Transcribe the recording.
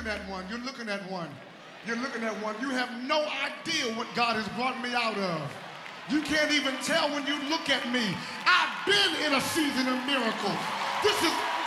at one. You're looking at one. You're looking at one. You have no idea what God has brought me out of. You can't even tell when you look at me. I've been in a season of miracles. This is